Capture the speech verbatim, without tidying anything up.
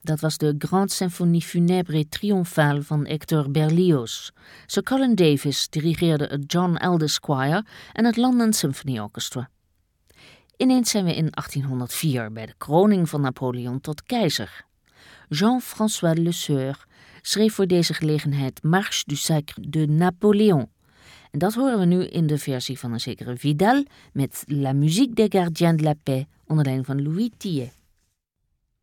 Dat was de Grande Symphonie Funèbre et Triomphale van Hector Berlioz. Sir Colin Davis dirigeerde het John Aldous Choir en het London Symphony Orchestra. Ineens zijn we in achttienhonderdvier bij de kroning van Napoleon tot keizer. Jean-François Le Seur schreef voor deze gelegenheid Marche du Sacre de Napoléon. En dat horen we nu in de versie van een zekere Vidal met La Musique des Gardiens de la Paix onder leiding van Louis Tillet.